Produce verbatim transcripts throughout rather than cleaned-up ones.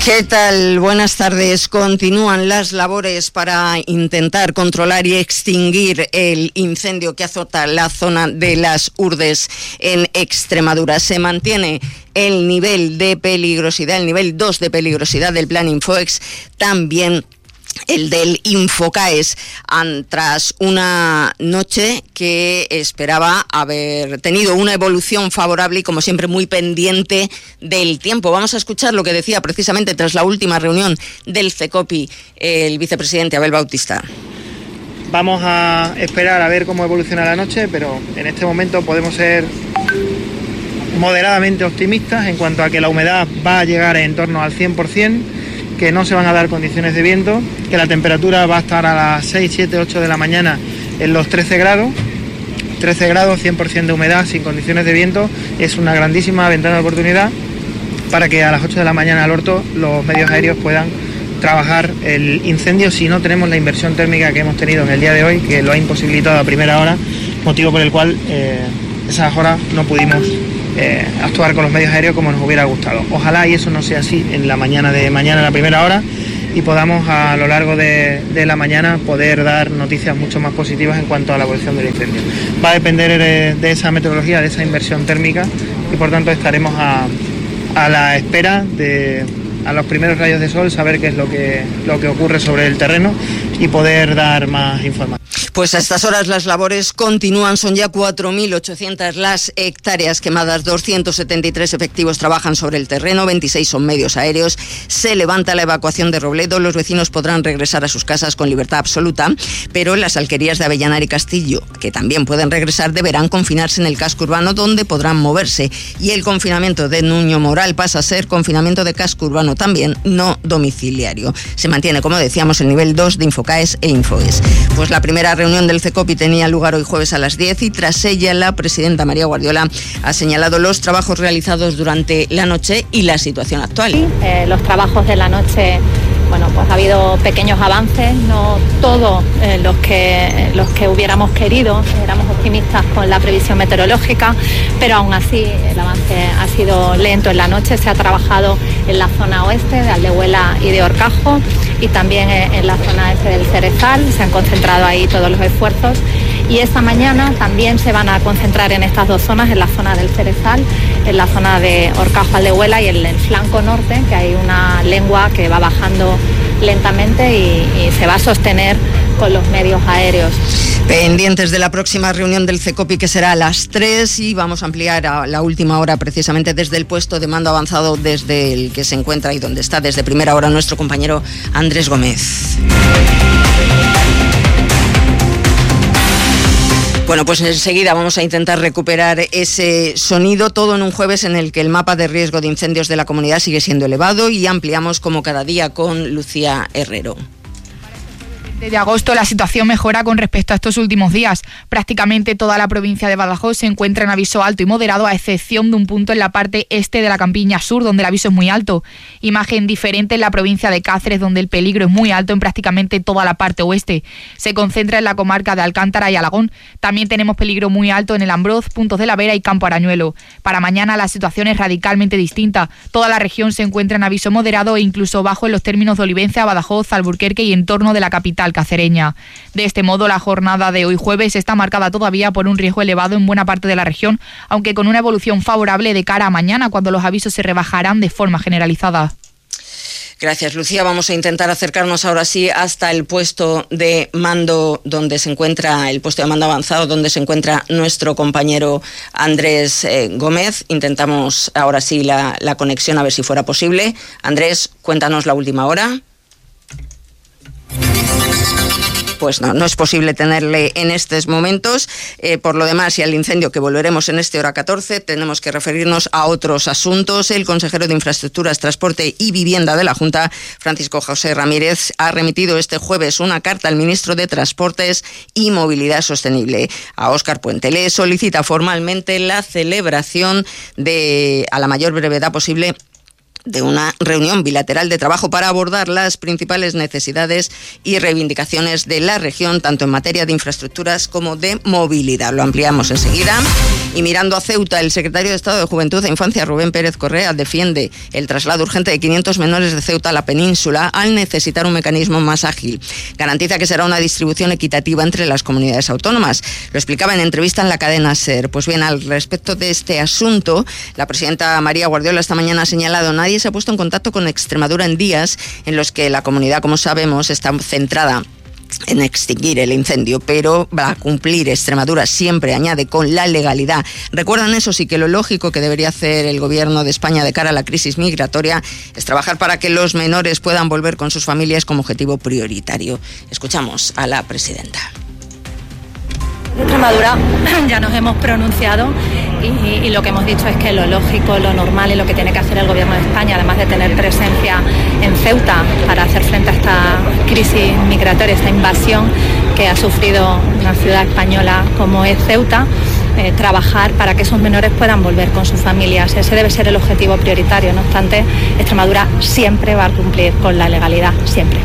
¿Qué tal? Buenas tardes. Continúan las labores para intentar controlar y extinguir el incendio que azota la zona de Las Hurdes en Extremadura. Se mantiene el nivel de peligrosidad, el nivel dos de peligrosidad del plan Infoex, también el del Infocaes, tras una noche que esperaba haber tenido una evolución favorable y, como siempre, muy pendiente del tiempo. Vamos a escuchar lo que decía precisamente tras la última reunión del CECOPI el vicepresidente Abel Bautista. Vamos a esperar a ver cómo evoluciona la noche, pero en este momento podemos ser moderadamente optimistas en cuanto a que la humedad va a llegar en torno al cien por ciento, que no se van a dar condiciones de viento, que la temperatura va a estar a las seis, siete, ocho de la mañana en los trece grados, trece grados, cien por ciento de humedad, sin condiciones de viento. Es una grandísima ventana de oportunidad para que a las ocho de la mañana al orto los medios aéreos puedan trabajar el incendio si no tenemos la inversión térmica que hemos tenido en el día de hoy, que lo ha imposibilitado a primera hora, motivo por el cual eh, esas horas no pudimos Eh, actuar con los medios aéreos como nos hubiera gustado. Ojalá y eso no sea así en la mañana de mañana, en la primera hora, y podamos a lo largo de, de la mañana poder dar noticias mucho más positivas en cuanto a la evolución del incendio. Va a depender de, de esa meteorología, de esa inversión térmica, y por tanto estaremos a, a la espera de a los primeros rayos de sol, saber qué es lo que, lo que ocurre sobre el terreno y poder dar más información. Pues a estas horas las labores continúan, son ya cuatro mil ochocientas las hectáreas quemadas, doscientos setenta y tres efectivos trabajan sobre el terreno, veintiséis son medios aéreos, se levanta la evacuación de Robledo, los vecinos podrán regresar a sus casas con libertad absoluta, pero las alquerías de Avellanar y Castillo, que también pueden regresar, deberán confinarse en el casco urbano donde podrán moverse, y el confinamiento de Nuño Moral pasa a ser confinamiento de casco urbano también, no domiciliario. Se mantiene, como decíamos, el nivel dos de Infocaes e Infoes. Pues la primera La reunión del CECOPI tenía lugar hoy jueves a las diez y tras ella la presidenta María Guardiola ha señalado los trabajos realizados durante la noche y la situación actual. Sí, eh, los trabajos de la noche, bueno, pues ha habido pequeños avances, no todos eh, los que los que hubiéramos querido, éramos optimistas con la previsión meteorológica, pero aún así el avance ha sido lento en la noche. Se ha trabajado en la zona oeste de Aldehuela y de Horcajo y también en la zona este del Cerezal, se han concentrado ahí todos los esfuerzos, y esta mañana también se van a concentrar en estas dos zonas, en la zona del Cerezal, en la zona de Horcajo Aldehuela y en el flanco norte, que hay una lengua que va bajando lentamente y, y se va a sostener con los medios aéreos. Pendientes de la próxima reunión del CECOPI, que será a las tres, y vamos a ampliar a la última hora precisamente desde el puesto de mando avanzado desde el que se encuentra y donde está desde primera hora nuestro compañero Andrés Gómez. Bueno, pues enseguida vamos a intentar recuperar ese sonido, todo en un jueves en el que el mapa de riesgo de incendios de la comunidad sigue siendo elevado, y ampliamos como cada día con Lucía Herrero. De agosto la situación mejora con respecto a estos últimos días. Prácticamente toda la provincia de Badajoz se encuentra en aviso alto y moderado, a excepción de un punto en la parte este de la Campiña Sur, donde el aviso es muy alto. Imagen diferente en la provincia de Cáceres, donde el peligro es muy alto en prácticamente toda la parte oeste. Se concentra en la comarca de Alcántara y Alagón. También tenemos peligro muy alto en el Ambroz, Puntos de la Vera y Campo Arañuelo. Para mañana la situación es radicalmente distinta. Toda la región se encuentra en aviso moderado e incluso bajo en los términos de Olivenza, Badajoz, Alburquerque y en torno de la capital cacereña. De este modo, la jornada de hoy jueves está marcada todavía por un riesgo elevado en buena parte de la región, aunque con una evolución favorable de cara a mañana, cuando los avisos se rebajarán de forma generalizada. Gracias, Lucía. Vamos a intentar acercarnos ahora sí hasta el puesto de mando donde se encuentra, el puesto de mando avanzado donde se encuentra nuestro compañero Andrés eh, Gómez. Intentamos ahora sí la, la conexión, a ver si fuera posible. Andrés, cuéntanos la última hora. Pues no, no es posible tenerle en estos momentos. Eh, por lo demás, y al incendio que volveremos en este hora catorce, tenemos que referirnos a otros asuntos. El consejero de Infraestructuras, Transporte y Vivienda de la Junta, Francisco José Ramírez, ha remitido este jueves una carta al ministro de Transportes y Movilidad Sostenible, a Óscar Puente. Le solicita formalmente la celebración de, a la mayor brevedad posible, de una reunión bilateral de trabajo para abordar las principales necesidades y reivindicaciones de la región, tanto en materia de infraestructuras como de movilidad. Lo ampliamos enseguida. Y mirando a Ceuta, el secretario de Estado de Juventud e Infancia, Rubén Pérez Correa, defiende el traslado urgente de quinientos menores de Ceuta a la península al necesitar un mecanismo más ágil. Garantiza que será una distribución equitativa entre las comunidades autónomas. Lo explicaba en entrevista en la cadena SER. Pues bien, al respecto de este asunto, la presidenta María Guardiola esta mañana ha señalado: nadie se ha puesto en contacto con Extremadura en días en los que la comunidad, como sabemos, está centrada en extinguir el incendio, pero va a cumplir Extremadura, siempre añade, con la legalidad. Recuerdan, eso sí, que lo lógico que debería hacer el gobierno de España de cara a la crisis migratoria es trabajar para que los menores puedan volver con sus familias como objetivo prioritario. Escuchamos a la presidenta. De Extremadura ya nos hemos pronunciado y, y lo que hemos dicho es que lo lógico, lo normal y lo que tiene que hacer el Gobierno de España, además de tener presencia en Ceuta para hacer frente a esta crisis migratoria, esta invasión que ha sufrido una ciudad española como es Ceuta, eh, trabajar para que esos menores puedan volver con sus familias. Ese debe ser el objetivo prioritario. No obstante, Extremadura siempre va a cumplir con la legalidad, siempre.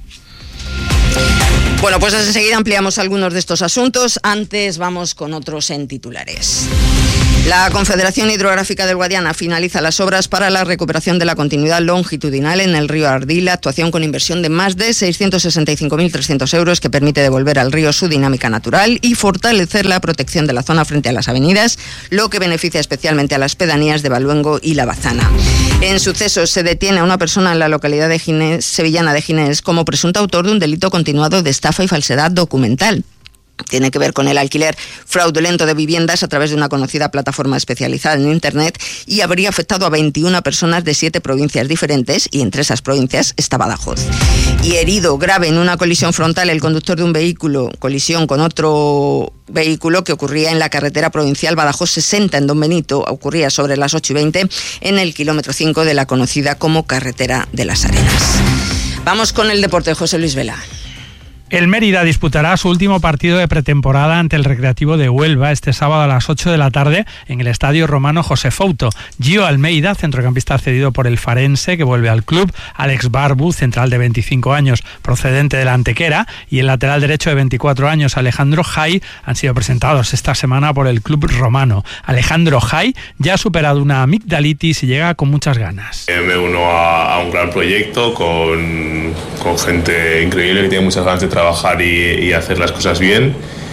Bueno, pues enseguida ampliamos algunos de estos asuntos. Antes vamos con otros en titulares. La Confederación Hidrográfica del Guadiana finaliza las obras para la recuperación de la continuidad longitudinal en el río Ardila, actuación con inversión de más de seiscientos sesenta y cinco mil trescientos euros que permite devolver al río su dinámica natural y fortalecer la protección de la zona frente a las avenidas, lo que beneficia especialmente a las pedanías de Baluengo y La Bazana. En sucesos, se detiene a una persona en la localidad de Ginés, sevillana de Ginés, como presunto autor de un delito continuado de estafa y falsedad documental. Tiene que ver con el alquiler fraudulento de viviendas a través de una conocida plataforma especializada en Internet y habría afectado a veintiuna personas de siete provincias diferentes, y entre esas provincias está Badajoz. Y herido grave en una colisión frontal el conductor de un vehículo, colisión con otro vehículo que ocurría en la carretera provincial Badajoz sesenta en Don Benito, ocurría sobre las ocho y veinte en el kilómetro cinco de la conocida como Carretera de las Arenas. Vamos con el deporte, José Luis Vela. El Mérida disputará su último partido de pretemporada ante el Recreativo de Huelva este sábado a las ocho de la tarde en el Estadio Romano José Fouto. Gio Almeida, centrocampista cedido por el Farense, que vuelve al club; Alex Barbu, central de veinticinco años, procedente de la Antequera; y el lateral derecho de veinticuatro años, Alejandro Jai, han sido presentados esta semana por el club romano. Alejandro Jai ya ha superado una amigdalitis y llega con muchas ganas. Me uno a, a un gran proyecto con, con gente increíble que tiene muchas ganas de trabajar trabajar y, y hacer las cosas bien,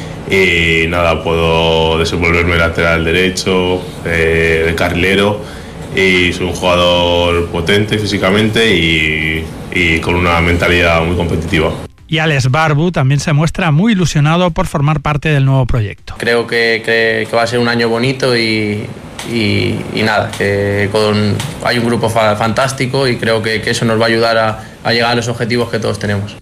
y nada, puedo desenvolverme lateral derecho, eh, de carrilero, y soy un jugador potente físicamente y, y con una mentalidad muy competitiva. Y Alex Barbu también se muestra muy ilusionado por formar parte del nuevo proyecto. Creo que, que, que va a ser un año bonito y, y, y nada, que con, hay un grupo fa, fantástico y creo que, que eso nos va a ayudar a, a llegar a los objetivos que todos tenemos.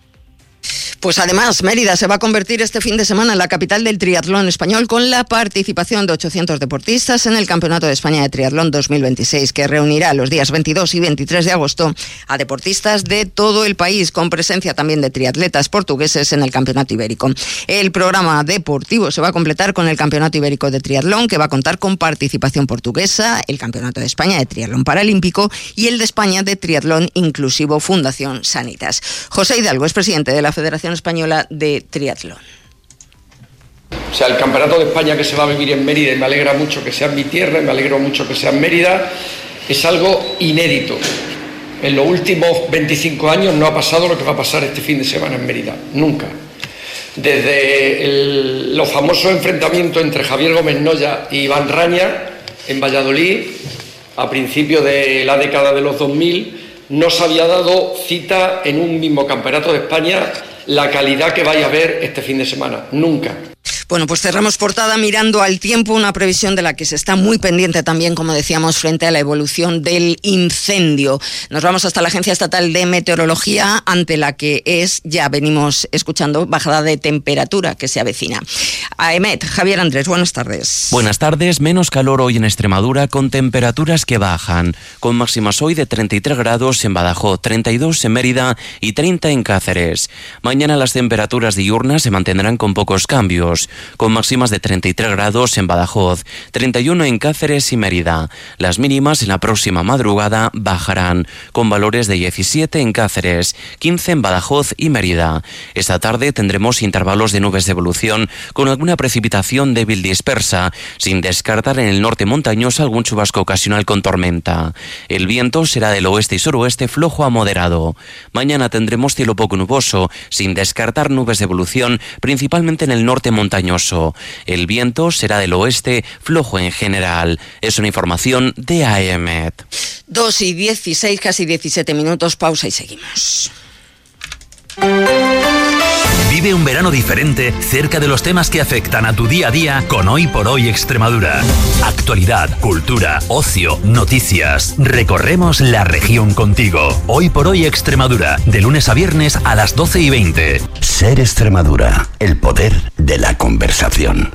Pues además, Mérida se va a convertir este fin de semana en la capital del triatlón español, con la participación de ochocientos deportistas en el Campeonato de España de Triatlón dos mil veintiséis, que reunirá los días veintidós y veintitrés de agosto a deportistas de todo el país, con presencia también de triatletas portugueses en el Campeonato Ibérico. El programa deportivo se va a completar con el Campeonato Ibérico de Triatlón, que va a contar con participación portuguesa, el Campeonato de España de Triatlón Paralímpico y el de España de Triatlón Inclusivo Fundación Sanitas. José Hidalgo es presidente de la Federación Española de Triatlón. O sea, el Campeonato de España que se va a vivir en Mérida, y me alegra mucho que sea en mi tierra, me alegro mucho que sea en Mérida, es algo inédito. En los últimos veinticinco años no ha pasado lo que va a pasar este fin de semana en Mérida, nunca. Desde el, los famosos enfrentamientos entre Javier Gómez Noya y Iván Raña en Valladolid, a principios de la década de los dos mil, no se había dado cita en un mismo Campeonato de España la calidad que vaya a haber este fin de semana, nunca. Bueno, pues cerramos portada mirando al tiempo, una previsión de la que se está muy pendiente también, como decíamos, frente a la evolución del incendio. Nos vamos hasta la Agencia Estatal de Meteorología, ante la que es, ya venimos escuchando, bajada de temperatura que se avecina. A EMET, Javier Andrés, buenas tardes. Buenas tardes, menos calor hoy en Extremadura, con temperaturas que bajan, con máximas hoy de treinta y tres grados en Badajoz, treinta y dos en Mérida y treinta en Cáceres. Mañana las temperaturas diurnas se mantendrán con pocos cambios. con máximas de treinta y tres grados en Badajoz, treinta y uno en Cáceres y Mérida. Las mínimas en la próxima madrugada bajarán, con valores de diecisiete en Cáceres, quince en Badajoz y Mérida. Esta tarde tendremos intervalos de nubes de evolución con alguna precipitación débil dispersa, sin descartar en el norte montañoso algún chubasco ocasional con tormenta. El viento será del oeste y suroeste flojo a moderado. Mañana tendremos cielo poco nuboso, sin descartar nubes de evolución, principalmente en el norte montañoso. El viento será del oeste flojo en general. Es una información de A E M E T. dos y dieciséis, casi diecisiete minutos, pausa y seguimos. Vive un verano diferente cerca de los temas que afectan a tu día a día con Hoy por Hoy Extremadura. Actualidad, cultura, ocio, noticias. Recorremos la región contigo. Hoy por Hoy Extremadura, de lunes a viernes a las doce y veinte. Ser Extremadura, el poder de la conversación.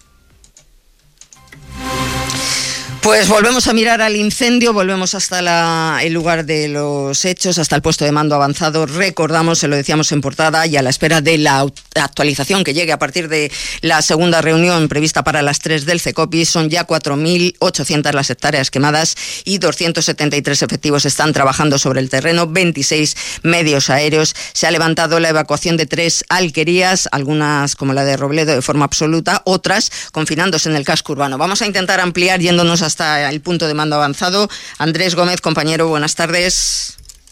Pues volvemos a mirar al incendio, volvemos hasta la, el lugar de los hechos, hasta el puesto de mando avanzado. Recordamos, se lo decíamos en portada, y a la espera de la actualización que llegue a partir de la segunda reunión prevista para las tres del CECOPI, son ya cuatro mil ochocientas las hectáreas quemadas y doscientos setenta y tres efectivos están trabajando sobre el terreno, veintiséis medios aéreos. Se ha levantado la evacuación de tres alquerías, algunas como la de Robledo de forma absoluta, otras confinándose en el casco urbano. Vamos a intentar ampliar yéndonos hasta el punto de mando avanzado. Andrés Gómez, compañero, buenas tardes.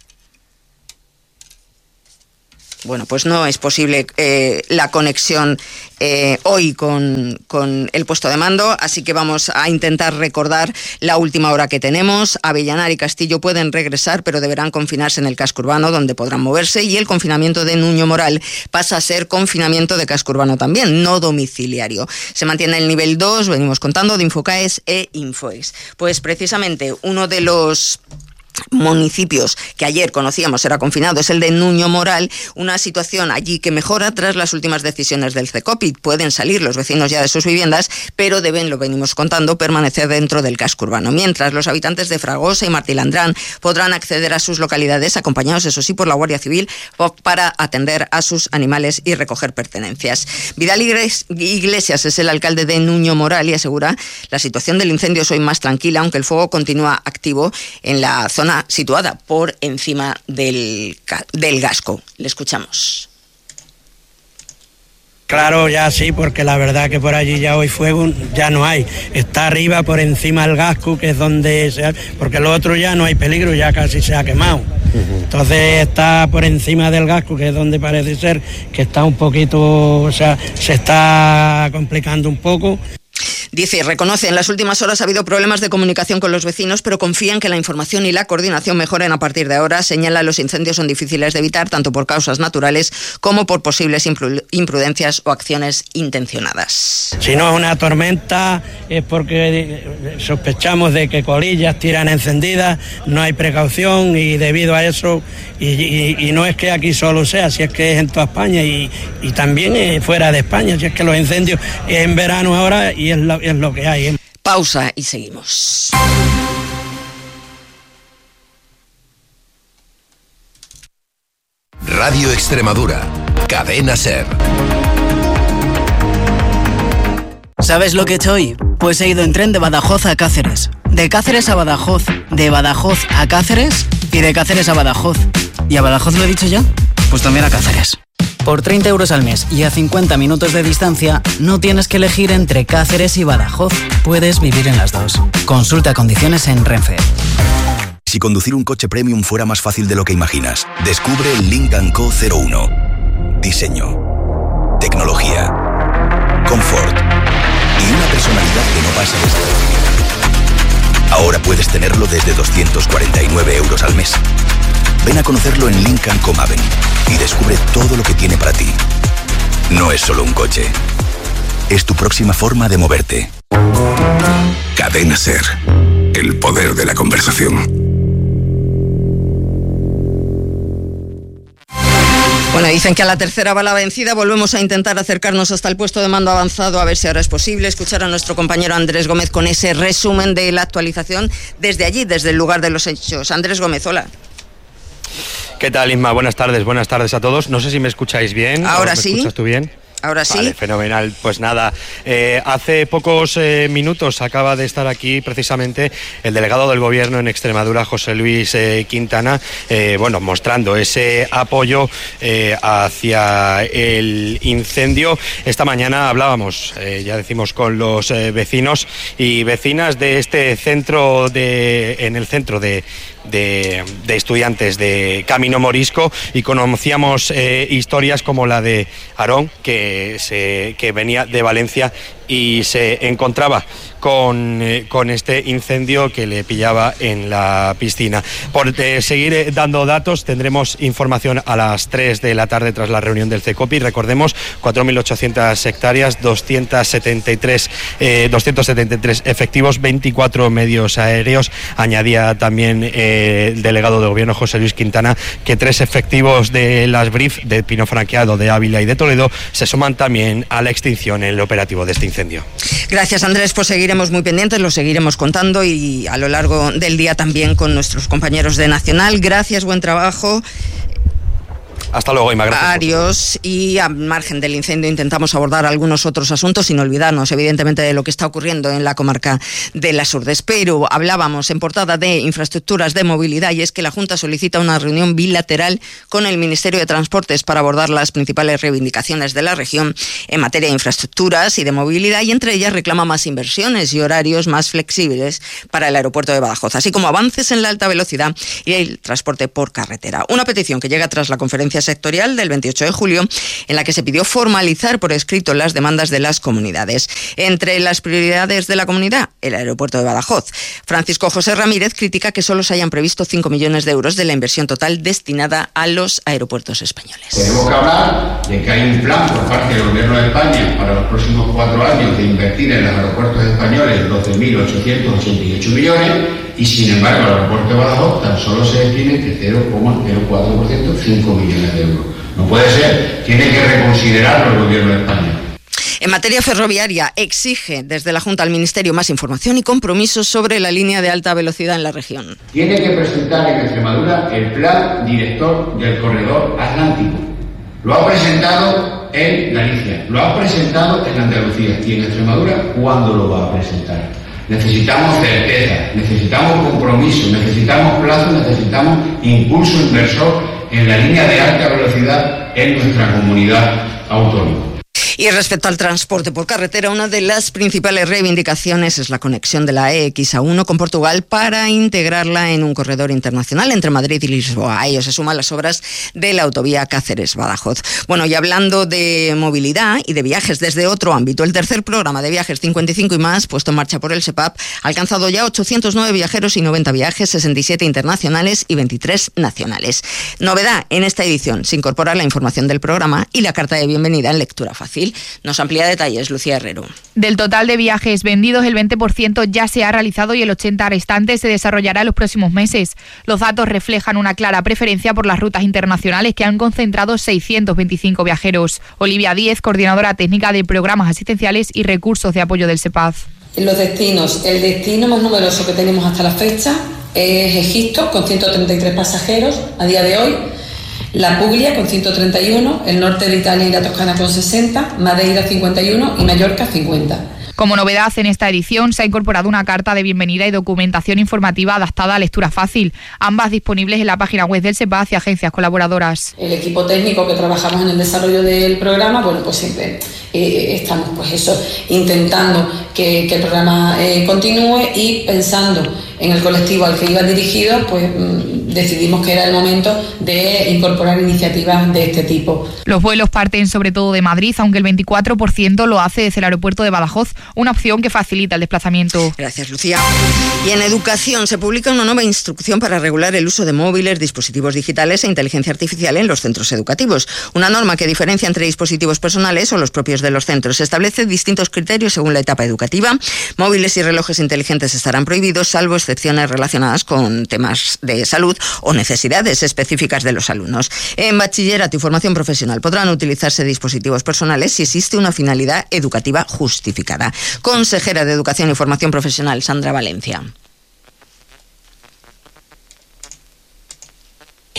Bueno, pues no es posible eh, la conexión eh, hoy con, con el puesto de mando, así que vamos a intentar recordar la última hora que tenemos. Avellanar y Castillo pueden regresar, pero deberán confinarse en el casco urbano, donde podrán moverse, y el confinamiento de Nuño Moral pasa a ser confinamiento de casco urbano también, no domiciliario. Se mantiene el nivel dos, venimos contando, de Infocaes e Infoex. Pues precisamente uno de los municipios que ayer conocíamos era confinado es el de Nuño Moral, una situación allí que mejora tras las últimas decisiones del CECOPI. Pueden salir los vecinos ya de sus viviendas, pero deben, lo venimos contando, permanecer dentro del casco urbano, mientras los habitantes de Fragosa y Martilandrán podrán acceder a sus localidades acompañados, eso sí, por la Guardia Civil para atender a sus animales y recoger pertenencias. Vidal Iglesias es el alcalde de Nuño Moral y asegura la situación del incendio es hoy más tranquila, aunque el fuego continúa activo en la zona situada por encima del, del Gasco. Le escuchamos. Claro, ya sí, porque la verdad que por allí ya hoy fuego ya no hay. Está arriba por encima del Gasco, que es donde se ha, porque lo otro ya no hay peligro, ya casi se ha quemado. Uh-huh. Entonces está por encima del Gasco, que es donde parece ser que está un poquito, o sea, se está complicando un poco. Dice, reconoce, en las últimas horas ha habido problemas de comunicación con los vecinos, pero confían que la información y la coordinación mejoren a partir de ahora. Señala, los incendios son difíciles de evitar, tanto por causas naturales como por posibles imprudencias o acciones intencionadas. Si no es una tormenta, es porque sospechamos de que colillas tiran encendidas, no hay precaución, y debido a eso, y, y, y no es que aquí solo sea, si es que es en toda España y, y también fuera de España, si es que los incendios es en verano ahora y es lo, es lo que hay. ¿eh? Pausa y seguimos. Radio Extremadura, Cadena Ser. ¿Sabes lo que he hecho hoy? Pues he ido en tren de Badajoz a Cáceres, de Cáceres a Badajoz, de Badajoz a Cáceres y de Cáceres a Badajoz. ¿Y a Badajoz lo he dicho ya? Pues también a Cáceres. Por treinta euros al mes y a cincuenta minutos de distancia, no tienes que elegir entre Cáceres y Badajoz. Puedes vivir en las dos. Consulta condiciones en Renfe. Si conducir un coche premium fuera más fácil de lo que imaginas, descubre el Lynk and Co cero uno. Diseño, tecnología, confort y una personalidad que no pasa desapercibida. Ahora puedes tenerlo desde doscientos cuarenta y nueve euros al mes. Ven a conocerlo en Lynk and Co Maven y descubre todo lo que tiene para ti. No es solo un coche, es tu próxima forma de moverte. Cadena Ser, el poder de la conversación. Bueno, dicen que a la tercera va la vencida. Volvemos a intentar acercarnos hasta el puesto de mando avanzado, a ver si ahora es posible escuchar a nuestro compañero Andrés Gómez con ese resumen de la actualización desde allí, desde el lugar de los hechos. Andrés Gómez, hola. ¿Qué tal, Isma? Buenas tardes, buenas tardes a todos. No sé si me escucháis bien. Ahora ¿Me sí. escuchas tú bien? Ahora sí. Vale, fenomenal. Pues nada, eh, hace pocos eh, minutos acaba de estar aquí precisamente el delegado del Gobierno en Extremadura, José Luis eh, Quintana, eh, bueno, mostrando ese apoyo eh, hacia el incendio. Esta mañana hablábamos, eh, ya decimos, con los eh, vecinos y vecinas de este centro, de en el centro de, de, de estudiantes de Camino Morisco, y conocíamos eh, historias como la de Aarón, que Se, que venía de Valencia y se encontraba con, eh, con este incendio que le pillaba en la piscina. Por eh, seguir eh, dando datos, tendremos información a las tres de la tarde tras la reunión del CECOPI. Recordemos, cuatro mil ochocientas hectáreas, doscientos setenta y tres, eh, doscientos setenta y tres efectivos, veinticuatro medios aéreos. Añadía también eh, el delegado de Gobierno, José Luis Quintana, que tres efectivos de las B R I F, de Pino Franqueado, de Ávila y de Toledo, se suman también a la extinción en el operativo de este incendio. Gracias, Andrés, pues seguiremos muy pendientes, lo seguiremos contando y a lo largo del día también con nuestros compañeros de Nacional. Gracias, buen trabajo. Hasta luego, Ima, gracias. Adiós. Y al margen del incendio intentamos abordar algunos otros asuntos sin olvidarnos, evidentemente, de lo que está ocurriendo en la comarca de Las Urdes. Pero hablábamos en portada de infraestructuras de movilidad, y es que la Junta solicita una reunión bilateral con el Ministerio de Transportes para abordar las principales reivindicaciones de la región en materia de infraestructuras y de movilidad, y entre ellas reclama más inversiones y horarios más flexibles para el aeropuerto de Badajoz, así como avances en la alta velocidad y el transporte por carretera. Una petición que llega tras la conferencia sectorial del veintiocho de julio, en la que se pidió formalizar por escrito las demandas de las comunidades. Entre las prioridades de la comunidad, el aeropuerto de Badajoz. Francisco José Ramírez critica que solo se hayan previsto cinco millones de euros de la inversión total destinada a los aeropuertos españoles. Tenemos que hablar de que hay un plan por parte del Gobierno de España para los próximos cuatro años de invertir en los aeropuertos españoles doce mil ochocientos ochenta y ocho millones, y sin embargo el aeropuerto de Badajoz tan solo se destine que cero coma cero cuatro por ciento, cinco millones de euros. No puede ser, tiene que reconsiderarlo el Gobierno de España. En materia ferroviaria, exige desde la Junta al Ministerio más información y compromisos sobre la línea de alta velocidad en la región. Tiene que presentar en Extremadura el plan director del corredor atlántico. Lo ha presentado en Galicia, lo ha presentado en Andalucía, y en Extremadura, ¿cuándo lo va a presentar? Necesitamos certeza, necesitamos compromiso, necesitamos plazo, necesitamos impulso inversor en la línea de alta velocidad en nuestra comunidad autónoma. Y respecto al transporte por carretera, una de las principales reivindicaciones es la conexión de la E X A uno con Portugal para integrarla en un corredor internacional entre Madrid y Lisboa. A ello se suman las obras de la autovía Cáceres-Badajoz. Bueno, y hablando de movilidad y de viajes desde otro ámbito, el tercer programa de viajes cincuenta y cinco y más, puesto en marcha por el SEPAP, ha alcanzado ya ochocientos nueve viajeros y noventa viajes, sesenta y siete internacionales y veintitrés nacionales. Novedad en esta edición, se incorpora la información del programa y la carta de bienvenida en lectura fácil. Nos amplía detalles Lucía Herrero. Del total de viajes vendidos, el veinte por ciento ya se ha realizado y el ochenta por ciento restante se desarrollará en los próximos meses. Los datos reflejan una clara preferencia por las rutas internacionales, que han concentrado seiscientos veinticinco viajeros. Olivia Díez, coordinadora técnica de programas asistenciales y recursos de apoyo del SEPAF. Los destinos, el destino más numeroso que tenemos hasta la fecha es Egipto, con ciento treinta y tres pasajeros a día de hoy. La Puglia con ciento treinta y uno, el norte de Italia y la Toscana con sesenta, Madeira cincuenta y uno y Mallorca cincuenta. Como novedad en esta edición se ha incorporado una carta de bienvenida y documentación informativa adaptada a lectura fácil, ambas disponibles en la página web del SEPAF y agencias colaboradoras. El equipo técnico que trabajamos en el desarrollo del programa, bueno, pues siempre eh, estamos pues eso, intentando que, que el programa eh, continúe, y pensando en el colectivo al que iba dirigido, pues mmm, decidimos que era el momento de incorporar iniciativas de este tipo. Los vuelos parten sobre todo de Madrid, aunque el veinticuatro por ciento lo hace desde el aeropuerto de Badajoz, una opción que facilita el desplazamiento. Gracias, Lucía. Y en educación se publica una nueva instrucción para regular el uso de móviles, dispositivos digitales e inteligencia artificial en los centros educativos. Una norma que diferencia entre dispositivos personales o los propios de los centros. Establece distintos criterios según la etapa educativa. Móviles y relojes inteligentes estarán prohibidos, salvo excepciones relacionadas con temas de salud o necesidades específicas de los alumnos. En bachillerato y formación profesional podrán utilizarse dispositivos personales si existe una finalidad educativa justificada. Consejera de Educación y Formación Profesional, Sandra Valencia.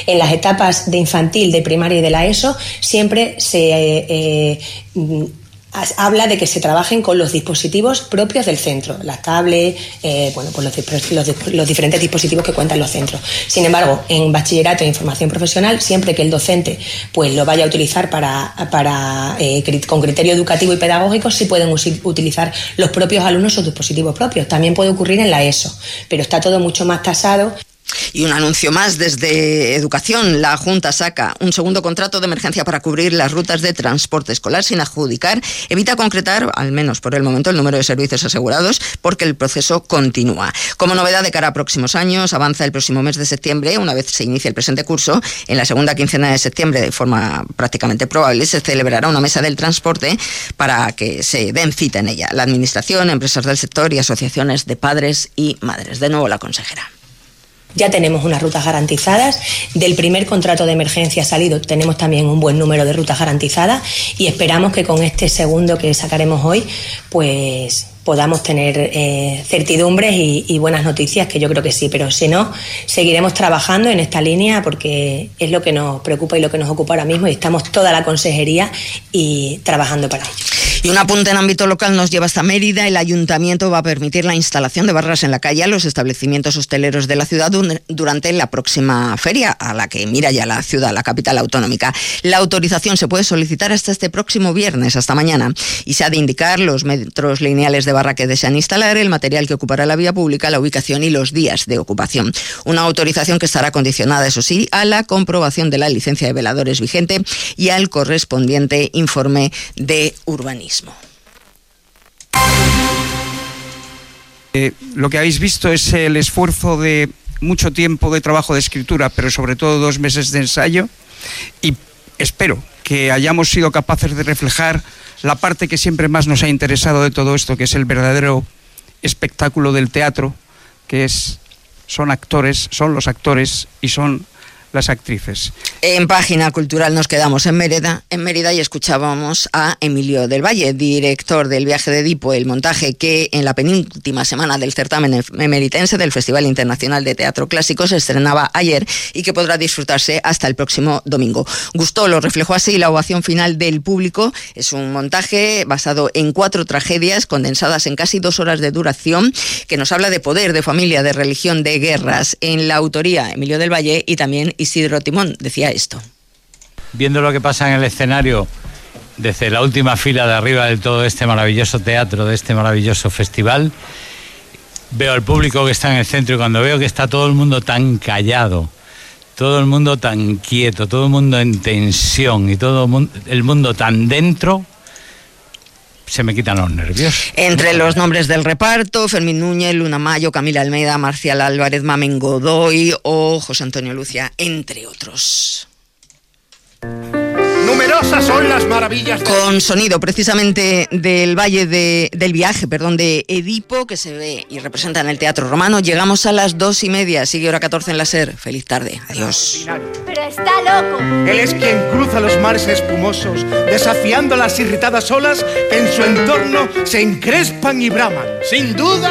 En las etapas de infantil, de primaria y de la ESO, siempre se eh, eh, habla de que se trabajen con los dispositivos propios del centro, las tablets, eh, bueno, pues los, los, los diferentes dispositivos que cuentan los centros. Sin embargo, en bachillerato e información profesional, siempre que el docente pues lo vaya a utilizar para, para eh, con criterio educativo y pedagógico, sí pueden utilizar los propios alumnos sus dispositivos propios. También puede ocurrir en la ESO, pero está todo mucho más tasado. Y un anuncio más desde Educación. La Junta saca un segundo contrato de emergencia para cubrir las rutas de transporte escolar sin adjudicar. Evita concretar, al menos por el momento, el número de servicios asegurados porque el proceso continúa. Como novedad de cara a próximos años, avanza el próximo mes de septiembre, una vez se inicie el presente curso, en la segunda quincena de septiembre, de forma prácticamente probable, se celebrará una mesa del transporte para que se den cita en ella. La Administración, empresas del sector y asociaciones de padres y madres. De nuevo la consejera. Ya tenemos unas rutas garantizadas. Del primer contrato de emergencia salido tenemos también un buen número de rutas garantizadas y esperamos que con este segundo que sacaremos hoy, pues podamos tener eh, certidumbres y, y buenas noticias, que yo creo que sí, pero si no, seguiremos trabajando en esta línea porque es lo que nos preocupa y lo que nos ocupa ahora mismo y estamos toda la consejería y trabajando para ello. Y un apunte en ámbito local nos lleva hasta Mérida. El ayuntamiento va a permitir la instalación de barras en la calle a los establecimientos hosteleros de la ciudad durante la próxima feria, a la que mira ya la ciudad, la capital autonómica. La autorización se puede solicitar hasta este próximo viernes, hasta mañana, y se ha de indicar los metros lineales de barra que desean instalar, el material que ocupará la vía pública, la ubicación y los días de ocupación. Una autorización que estará condicionada, eso sí, a la comprobación de la licencia de veladores vigente y al correspondiente informe de urbanismo. Eh, lo que habéis visto es el esfuerzo de mucho tiempo de trabajo de escritura, pero sobre todo dos meses de ensayo, y espero que hayamos sido capaces de reflejar la parte que siempre más nos ha interesado de todo esto, que es el verdadero espectáculo del teatro, que es, son actores, son los actores y son las actrices. En Página Cultural nos quedamos en Mérida, en Mérida y escuchábamos a Emilio del Valle, director del Viaje de Edipo, el montaje que en la penúltima semana del certamen emeritense del Festival Internacional de Teatro Clásico se estrenaba ayer y que podrá disfrutarse hasta el próximo domingo. Gustó, lo reflejó así la ovación final del público. Es un montaje basado en cuatro tragedias condensadas en casi dos horas de duración, que nos habla de poder, de familia, de religión, de guerras. En la autoría, Emilio del Valle y también Isidro Timón decía esto. Viendo lo que pasa en el escenario desde la última fila de arriba de todo este maravilloso teatro, de este maravilloso festival, veo al público que está en el centro y cuando veo que está todo el mundo tan callado, todo el mundo tan quieto, todo el mundo en tensión y todo el mundo tan dentro, se me quitan los nervios. Entre los nombres del reparto, Fermín Núñez, Luna Mayo, Camila Almeida, Marcial Álvarez, Mamen Godoy o José Antonio Lucia, entre otros. Numerosas son las maravillas de... Con sonido precisamente del Valle de, del Viaje, perdón, de Edipo, que se ve y representa en el Teatro Romano. Llegamos a las dos y media, sigue hora catorce en la SER. Feliz tarde, adiós. Pero está loco. Él es quien cruza los mares espumosos, desafiando las irritadas olas que en su entorno se encrespan y braman. Sin duda